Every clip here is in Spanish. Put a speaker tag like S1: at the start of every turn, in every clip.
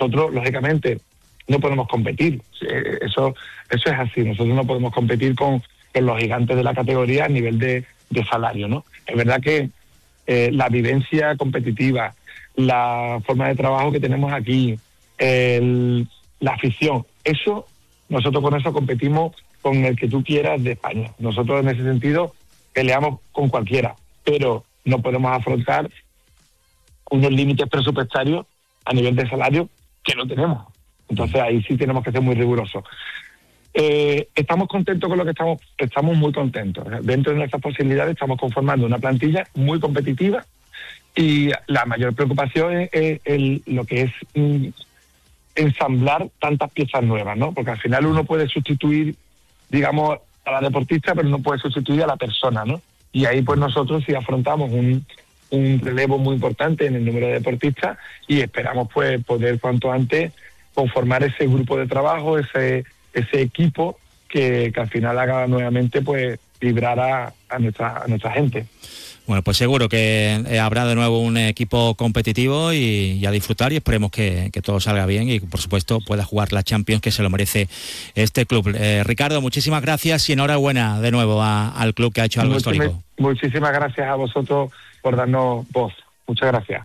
S1: nosotros, lógicamente, no podemos competir. Eso es así. Nosotros no podemos competir con los gigantes de la categoría a nivel de salario, ¿no? Es verdad que la vivencia competitiva, la forma de trabajo que tenemos aquí, la afición, eso, nosotros con eso competimos con el que tú quieras de España. Nosotros en ese sentido peleamos con cualquiera, pero no podemos afrontar unos límites presupuestarios a nivel de salario que no tenemos. Entonces ahí sí tenemos que ser muy rigurosos. Estamos contentos con lo que estamos muy contentos. Dentro de nuestras posibilidades estamos conformando una plantilla muy competitiva y la mayor preocupación es lo que es ensamblar tantas piezas nuevas, ¿no? Porque al final uno puede sustituir, digamos, a la deportista, pero no puede sustituir a la persona, ¿no? Y ahí pues nosotros sí afrontamos un relevo muy importante en el número de deportistas y esperamos pues poder cuanto antes conformar ese grupo de trabajo, ese equipo que al final haga nuevamente pues vibrar a nuestra gente.
S2: Bueno, pues seguro que habrá de nuevo un equipo competitivo y a disfrutar, y esperemos que todo salga bien y por supuesto pueda jugar la Champions, que se lo merece este club. Ricardo, muchísimas gracias y enhorabuena de nuevo al club, que ha hecho algo histórico.
S1: Muchísimas gracias a vosotros por darnos voz. Muchas gracias.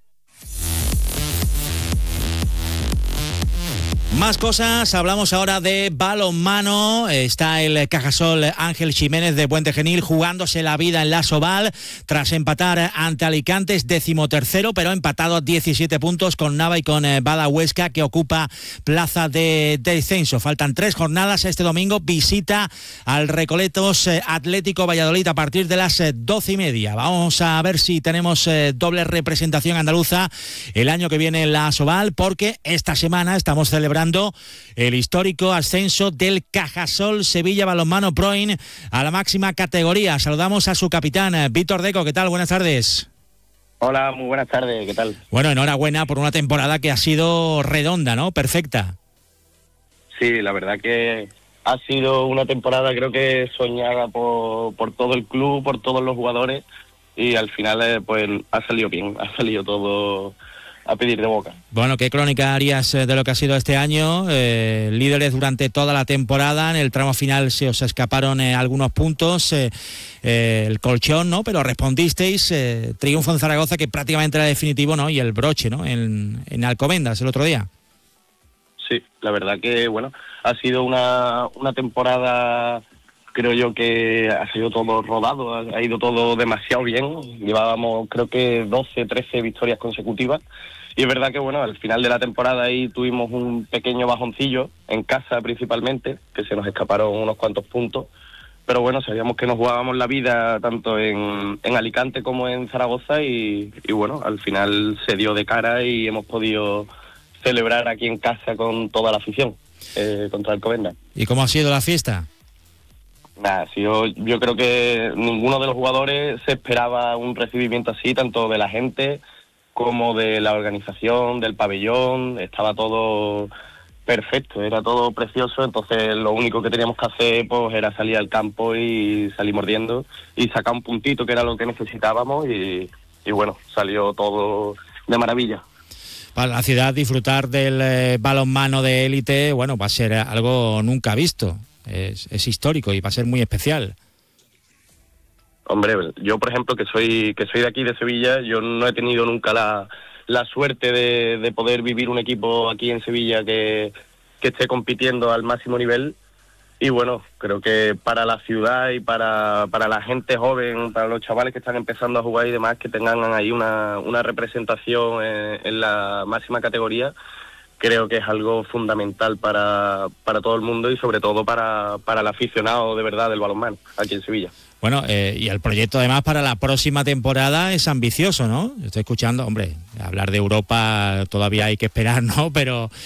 S2: Más cosas, hablamos ahora de balonmano. Está el Cajasol Ángel Jiménez de Puente Genil jugándose la vida en la Soval tras empatar ante Alicante, es 13º, pero empatado a 17 puntos con Nava y con Bada Huesca, que ocupa plaza de descenso. Faltan 3 jornadas. Este domingo visita al Recoletos Atlético Valladolid a partir de las 12:30. Vamos a ver si tenemos doble representación andaluza el año que viene en la Soval, porque esta semana estamos celebrando el histórico ascenso del Cajasol Sevilla Balonmano Proin a la máxima categoría. Saludamos a su capitán, Víctor Deco. ¿Qué tal? Buenas tardes.
S3: Hola, muy buenas tardes. ¿Qué tal?
S2: Bueno, enhorabuena por una temporada que ha sido redonda, ¿no? Perfecta.
S3: Sí, la verdad que ha sido una temporada, creo que soñada por todo el club, por todos los jugadores, y al final pues ha salido bien, ha salido todo a pedir de boca.
S2: Bueno, ¿qué crónica harías de lo que ha sido este año? Líderes durante toda la temporada, en el tramo final se os escaparon algunos puntos, el colchón, ¿no? Pero respondisteis, triunfo en Zaragoza que prácticamente era definitivo, ¿no? Y el broche, ¿no? En Alcobendas el otro día.
S3: Sí, la verdad que, bueno, ha sido una temporada, creo yo que ha sido todo rodado, ha ido todo demasiado bien. Llevábamos, creo que 12, 13 victorias consecutivas. Y es verdad que, bueno, al final de la temporada ahí tuvimos un pequeño bajoncillo, en casa principalmente, que se nos escaparon unos cuantos puntos. Pero bueno, sabíamos que nos jugábamos la vida tanto en Alicante como en Zaragoza y bueno, al final se dio de cara y hemos podido celebrar aquí en casa con toda la afición contra Alcobendas.
S2: ¿Y cómo ha sido la fiesta?
S3: Nada, yo creo que ninguno de los jugadores se esperaba un recibimiento así, tanto de la gente como de la organización, del pabellón. Estaba todo perfecto, era todo precioso. Entonces lo único que teníamos que hacer pues era salir al campo y salir mordiendo y sacar un puntito, que era lo que necesitábamos, y bueno, salió todo de maravilla.
S2: Para la ciudad disfrutar del balonmano de élite, bueno, va a ser algo nunca visto. Es histórico y va a ser muy especial.
S3: Hombre, yo por ejemplo que soy de aquí de Sevilla, yo no he tenido nunca la suerte de poder vivir un equipo aquí en Sevilla que esté compitiendo al máximo nivel. Y bueno, creo que para la ciudad y para la gente joven, para los chavales que están empezando a jugar y demás, que tengan ahí una representación en la máxima categoría, creo que es algo fundamental para todo el mundo y sobre todo para el aficionado de verdad del balonmano aquí en Sevilla.
S2: Bueno, y el proyecto además para la próxima temporada es ambicioso, ¿no? Estoy escuchando, hombre, hablar de Europa todavía hay que esperar, ¿no? Pero